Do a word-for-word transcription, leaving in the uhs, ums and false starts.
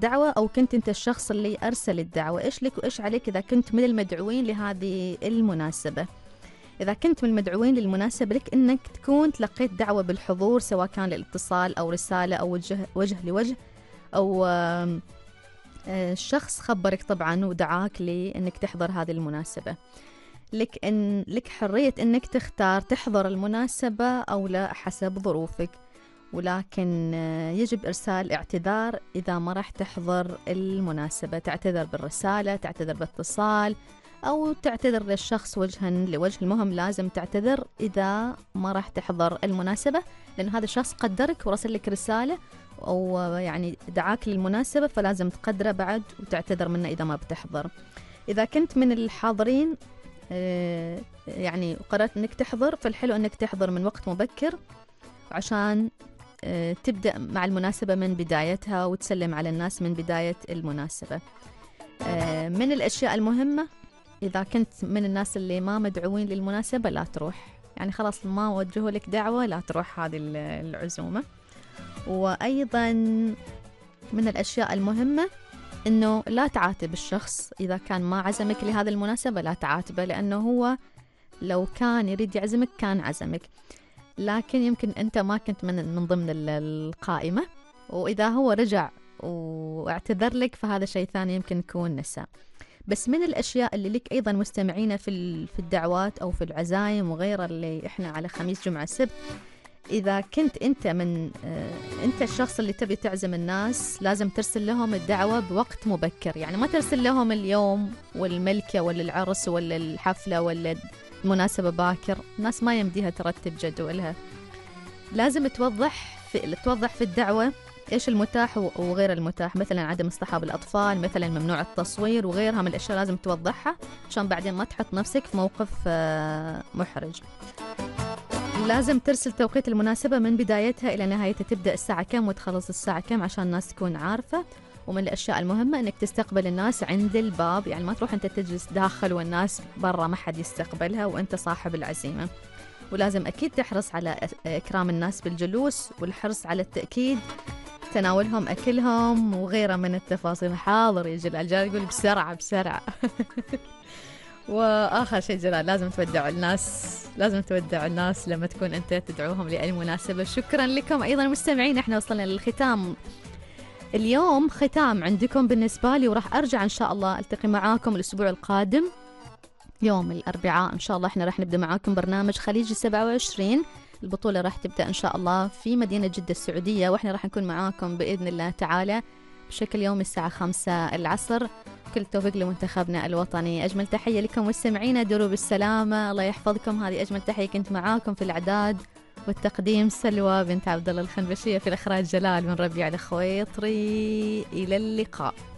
الدعوة أو كنت أنت الشخص اللي أرسل الدعوة؟ إيش لك وإيش عليك إذا كنت من المدعوين لهذه المناسبة؟ إذا كنت من المدعوين للمناسبة لك أنك تكون تلقيت دعوة بالحضور، سواء كان للاتصال أو رسالة أو وجه, وجه لوجه، أو الشخص خبرك طبعا ودعاك لأنك تحضر هذه المناسبة. لك إن لك حرية أنك تختار تحضر المناسبة أو لا حسب ظروفك، ولكن يجب إرسال اعتذار إذا ما راح تحضر المناسبة. تعتذر بالرسالة، تعتذر باتصال، أو تعتذر للشخص وجها لوجه. المهم لازم تعتذر إذا ما راح تحضر المناسبة، لأن هذا الشخص قدرك ورسل لك رسالة أو يعني دعاك للمناسبة، فلازم تقدره بعد وتعتذر منه إذا ما بتحضر. إذا كنت من الحاضرين يعني قررت أنك تحضر، فالحلو أنك تحضر من وقت مبكر عشان تبدأ مع المناسبة من بدايتها وتسلم على الناس من بداية المناسبة. من الأشياء المهمة، إذا كنت من الناس اللي ما مدعوين للمناسبة لا تروح، يعني خلاص ما وجهوا لك دعوة لا تروح هذه العزومة. وأيضا من الأشياء المهمة إنه لا تعاتب الشخص إذا كان ما عزمك لهذه المناسبة، لا تعاتبه، لأنه هو لو كان يريد يعزمك كان عزمك، لكن يمكن أنت ما كنت من من ضمن القائمة، وإذا هو رجع واعتذر لك فهذا شيء ثاني، يمكن يكون نسى. بس من الأشياء اللي لك أيضا مستمعين في في الدعوات أو في العزايم وغيرها اللي إحنا على خميس جمعة سبت، إذا كنت أنت من آه أنت الشخص اللي تبي تعزم الناس، لازم ترسل لهم الدعوة بوقت مبكر. يعني ما ترسل لهم اليوم والملكة ولا العرس ولا الحفلة ولا المناسبة باكر، الناس ما يمديها ترتب جدولها. لازم توضح في توضح في الدعوة إيش المتاح وغير المتاح، مثلا عدم اصطحاب الأطفال، مثلا ممنوع التصوير وغيرها من الأشياء لازم توضحها عشان بعدين ما تحط نفسك في موقف آه محرج. لازم ترسل توقيت المناسبة من بدايتها إلى نهايتها، تبدأ الساعة كم وتخلص الساعة كم عشان الناس تكون عارفة. ومن الأشياء المهمة أنك تستقبل الناس عند الباب، يعني ما تروح أنت تجلس داخل والناس برا ما حد يستقبلها وأنت صاحب العزيمة. ولازم أكيد تحرص على إكرام الناس بالجلوس، والحرص على التأكيد تناولهم أكلهم وغيره من التفاصيل. حاضر يا جلال، جلال يقول بسرعة بسرعة. وآخر شيء جلال، لازم تودع الناس، لازم تودع الناس لما تكون أنت تدعوهم لأي مناسبة. شكرا لكم أيضا مستمعين، احنا وصلنا للختام اليوم، ختام عندكم بالنسبة لي، وراح أرجع إن شاء الله ألتقي معاكم الأسبوع القادم يوم الأربعاء إن شاء الله. احنا راح نبدأ معاكم برنامج خليج سبعة وعشرين، البطولة راح تبدأ إن شاء الله في مدينة جدة السعودية، وإحنا راح نكون معاكم بإذن الله تعالى بشكل يومي الساعة خمسة العصر. كل التوفيق لمنتخبنا الوطني. أجمل تحية لكم مستمعينا، دوروا بالسلامة، الله يحفظكم. هذه أجمل تحية، كنت معاكم في الإعداد والتقديم سلوى بنت عبد الله الخنبشية، في الإخراج جلال بن ربيع الخويطري. إلى اللقاء.